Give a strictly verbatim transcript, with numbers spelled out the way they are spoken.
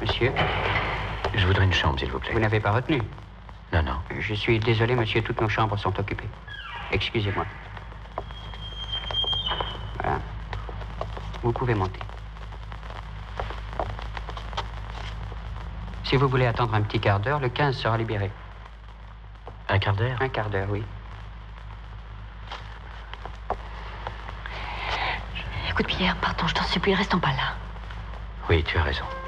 Monsieur? Je voudrais une chambre, s'il vous plaît. Vous n'avez pas retenu? Non, non. Je suis désolé, monsieur, toutes nos chambres sont occupées. Excusez-moi. Voilà. Vous pouvez monter. Si vous voulez attendre un petit quart d'heure, le quinze sera libéré. Un quart d'heure? Un quart d'heure, oui. Écoute, Pierre, pardon, je t'en supplie, restons pas là. Oui, tu as raison.